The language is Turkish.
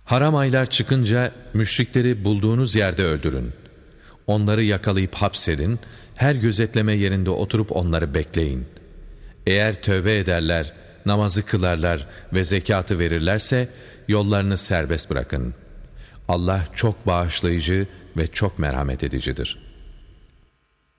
Haram aylar çıkınca müşrikleri bulduğunuz yerde öldürün. Onları yakalayıp hapsedin, her gözetleme yerinde oturup onları bekleyin. Eğer tövbe ederler, namazı kılarlar ve zekatı verirlerse yollarını serbest bırakın. Allah çok bağışlayıcı ve çok merhamet edicidir.